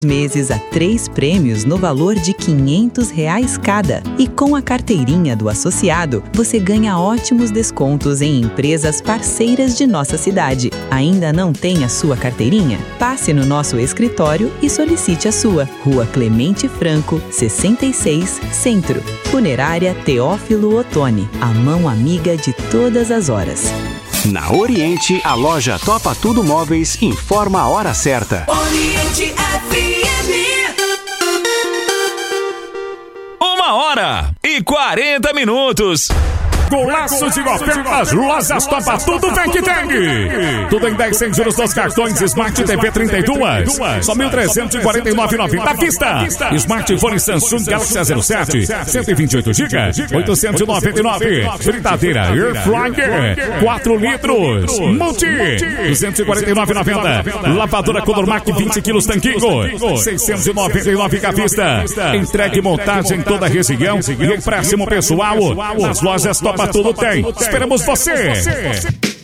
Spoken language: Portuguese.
meses a 3 prêmios no valor de R$500 cada. E com a carteirinha do associado, você ganha ótimos descontos em empresas parceiras de nossa cidade. Ainda não tem a sua carteirinha? Passe no nosso escritório e solicite a sua. Rua Clemente Franco, 66, Centro. Funerária Teófilo Otoni, a mão amiga de todas as horas. Na Oriente, a loja Topa Tudo Móveis informa a hora certa. Oriente FM. 1h40. Golaço de ofertas, lojas Topa Tudo vem que tem. Tudo em 10 sem juros dos cartões Smart TV 32. Só 1.349,90 à vista. Smartphone Samsung Galaxy A07, 128 GB, 899. Fritadeira Air Fryer, 4 litros. Multi, 249,90. Lavadora Colormac 20 quilos Tanquinho, 699 à vista. Entregue montagem em toda a região e empréstimo pessoal. As lojas Topa Tudo tem. Esperamos você!